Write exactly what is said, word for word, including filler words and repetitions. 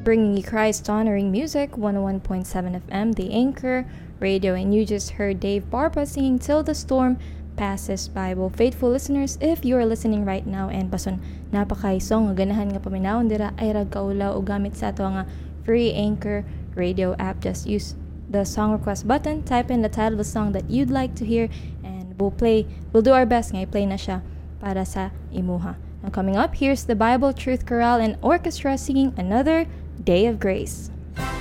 bringing you Christ-honoring music, one oh one point seven F M, The Anchor Radio, and you just heard Dave Barba singing Till the Storm Passes By. Well, faithful listeners, if you are listening right now and pason napakay song nga ganahan nga paminawon dira ay rag kaulaw o gamit sa ato nga free Anchor Radio app, just use the song request button, type in the title of the song that you'd like to hear, and we'll play, we'll do our best nga i-play na siya para sa imuha. Now coming up, here's the Bible Truth Chorale and Orchestra singing Another Day of Grace.